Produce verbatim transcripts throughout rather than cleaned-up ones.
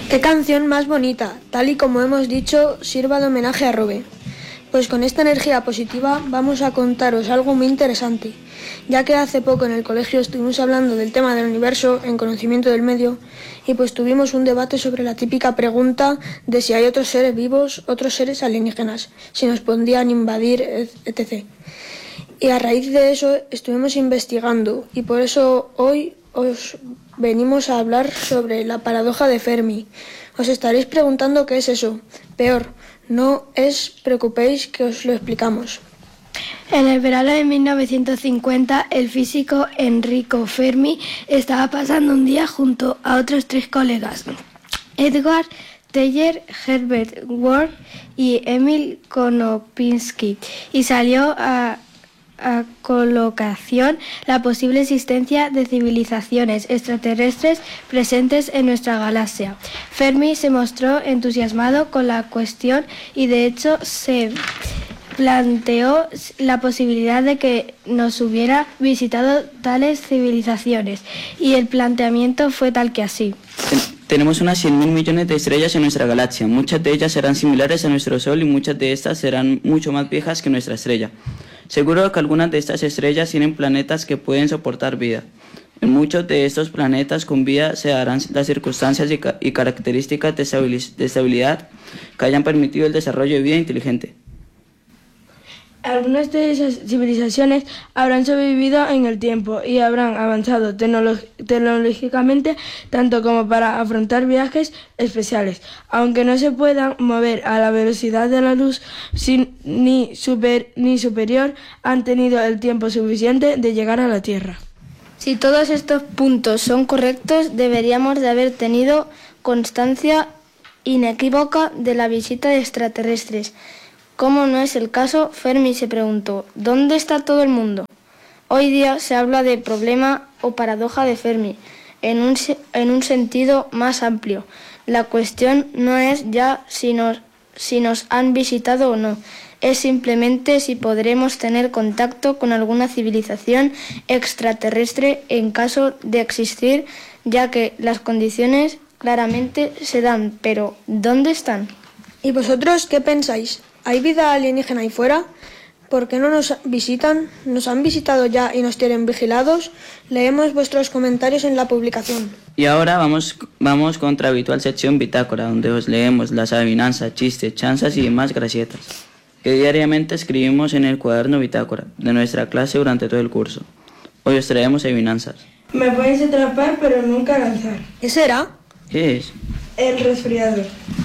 ¡Qué canción más bonita! Tal y como hemos dicho, sirva de homenaje a Robe. Pues con esta energía positiva vamos a contaros algo muy interesante, ya que hace poco en el colegio estuvimos hablando del tema del universo en conocimiento del medio y pues tuvimos un debate sobre la típica pregunta de si hay otros seres vivos, otros seres alienígenas, si nos podrían invadir, etcétera. Y a raíz de eso estuvimos investigando y por eso hoy os venimos a hablar sobre la paradoja de Fermi. Os estaréis preguntando qué es eso. Peor, no os preocupéis que os lo explicamos. En el verano de mil novecientos cincuenta, el físico Enrico Fermi estaba pasando un día junto a otros tres colegas, Edward Teller, Herbert Ward y Emil Konopinski, y salió a a colocación la posible existencia de civilizaciones extraterrestres presentes en nuestra galaxia. Fermi se mostró entusiasmado con la cuestión y de hecho se planteó la posibilidad de que nos hubiera visitado tales civilizaciones y el planteamiento fue tal que así. Tenemos unas cien mil millones de estrellas en nuestra galaxia. Muchas de ellas serán similares a nuestro Sol y muchas de estas serán mucho más viejas que nuestra estrella. Seguro que algunas de estas estrellas tienen planetas que pueden soportar vida. En muchos de estos planetas con vida se darán las circunstancias y, ca- y características de, estabiliz- de estabilidad que hayan permitido el desarrollo de vida inteligente. Algunas de esas civilizaciones habrán sobrevivido en el tiempo y habrán avanzado tecnolo- tecnológicamente tanto como para afrontar viajes especiales, aunque no se puedan mover a la velocidad de la luz sin, ni, super, ni superior, han tenido el tiempo suficiente de llegar a la Tierra. Si todos estos puntos son correctos, deberíamos de haber tenido constancia inequívoca de la visita de extraterrestres. Como no es el caso, Fermi se preguntó, ¿dónde está todo el mundo? Hoy día se habla de problema o paradoja de Fermi, en un, en un sentido más amplio. La cuestión no es ya si nos, si nos han visitado o no, es simplemente si podremos tener contacto con alguna civilización extraterrestre en caso de existir, ya que las condiciones claramente se dan, pero ¿dónde están? ¿Y vosotros qué pensáis? ¿Hay vida alienígena ahí fuera? ¿Por qué no nos visitan? ¿Nos han visitado ya y nos tienen vigilados? Leemos vuestros comentarios en la publicación. Y ahora vamos, vamos con nuestra habitual sección Bitácora, donde os leemos las adivinanzas, chistes, chanzas y demás gracietas que diariamente escribimos en el cuaderno Bitácora de nuestra clase durante todo el curso. Hoy os traemos adivinanzas. Me puedes atrapar pero nunca lanzar. ¿Qué será? ¿Qué es? El resfriador.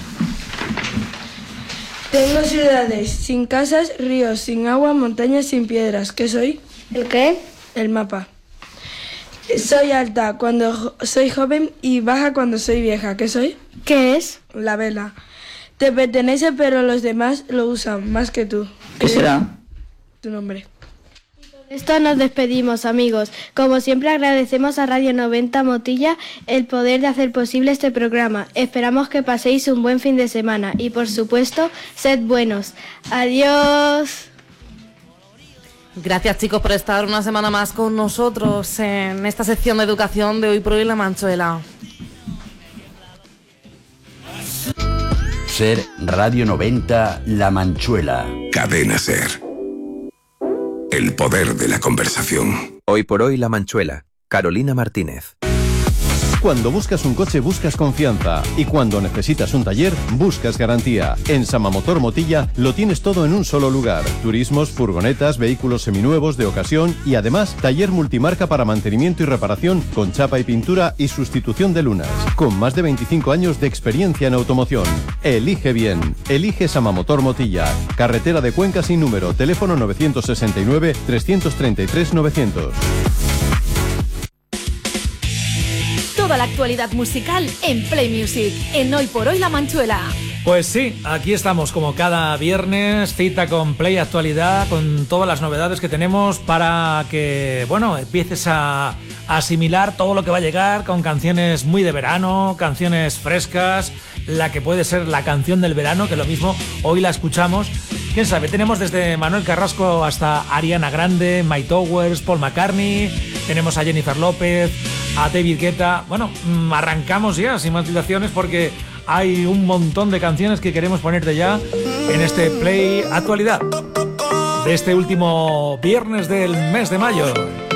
Tengo ciudades sin casas, ríos sin agua, montañas sin piedras. ¿Qué soy? ¿El qué? El mapa. Soy alta cuando jo- soy joven y baja cuando soy vieja. ¿Qué soy? ¿Qué es? La vela. Te pertenece pero los demás lo usan más que tú. ¿Qué será? Tu nombre. Esto nos despedimos, amigos. Como siempre agradecemos a Radio noventa Motilla el poder de hacer posible este programa. Esperamos que paséis un buen fin de semana y, por supuesto, sed buenos. Adiós. Gracias, chicos, por estar una semana más con nosotros en esta sección de educación de Hoy por Hoy La Manchuela. Ser Radio noventa La Manchuela. Cadena Ser. El poder de la conversación. Hoy por Hoy La Manchuela. Carolina Martínez. Cuando buscas un coche buscas confianza y cuando necesitas un taller buscas garantía. En Samamotor Motilla lo tienes todo en un solo lugar. Turismos, furgonetas, vehículos seminuevos de ocasión y además taller multimarca para mantenimiento y reparación con chapa y pintura y sustitución de lunas. Con más de veinticinco años de experiencia en automoción. Elige bien. Elige Samamotor Motilla. Carretera de Cuenca sin número. Teléfono nueve seis nueve, tres tres tres, novecientos. Toda la actualidad musical en Play Music, en Hoy por Hoy La Manchuela. Pues sí, aquí estamos como cada viernes, cita con Play Actualidad, con todas las novedades que tenemos para que, bueno, empieces a asimilar todo lo que va a llegar con canciones muy de verano, canciones frescas, la que puede ser la canción del verano, que lo mismo hoy la escuchamos. Quién sabe, tenemos desde Manuel Carrasco hasta Ariana Grande, Mike Towers, Paul McCartney, tenemos a Jennifer López, a David Guetta. Bueno, arrancamos ya sin más dilaciones porque hay un montón de canciones que queremos ponerte ya en este Play Actualidad de este último viernes del mes de mayo.